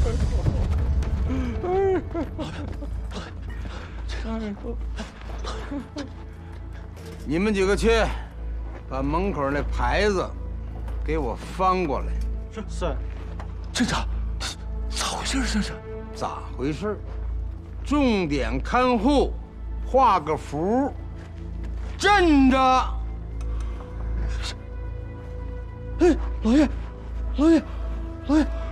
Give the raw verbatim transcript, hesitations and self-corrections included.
你们几个去，把门口那牌子给我翻过来。 是是，镇长，咋回事？这是咋回事？重点看护，画个符，镇着。 哎，老爷，老爷，老爷。